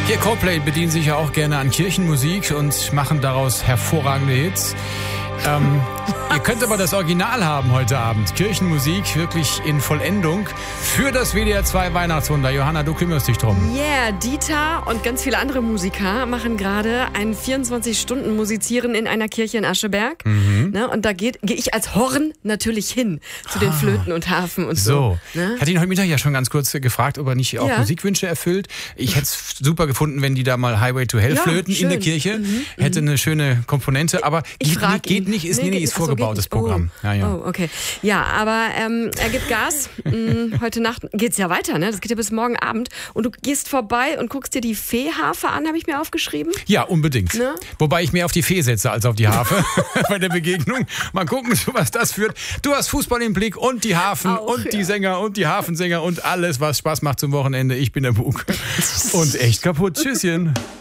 Hier Coldplay bedienen sich ja auch gerne an Kirchenmusik und machen daraus hervorragende Hits. Ihr könnt aber das Original haben heute Abend. Kirchenmusik wirklich in Vollendung für das WDR 2 Weihnachtswunder. Johanna, du kümmerst dich drum. Yeah, Dieter und ganz viele andere Musiker machen gerade ein 24-Stunden-Musizieren in einer Kirche in Ascheberg. Ne, und da gehe ich als Horn natürlich hin zu den Flöten und Harfen und so. Ne? Ich hatte ihn heute Mittag ja schon ganz kurz gefragt, ob er nicht auch Musikwünsche erfüllt. Ich hätte es super gefunden, wenn die da mal Highway to Hell flöten in der Kirche. Hätte eine schöne Komponente, aber geht nicht, ist vorgebautes Programm. Oh, okay. Ja, aber er gibt Gas. Heute Nacht geht's ja weiter, ne? Das geht ja bis morgen Abend. Und du gehst vorbei und guckst dir die Fee-Harfe an, habe ich mir aufgeschrieben. Ja, unbedingt. Ne? Wobei ich mehr auf die Fee setze als auf die Harfe bei der Begegnung. Mal gucken, was das führt. Du hast Fußball im Blick und die Harfen und die Sänger und die Hafensänger und alles, was Spaß macht zum Wochenende. Ich bin der Bug. Und echt kaputt. Tschüsschen.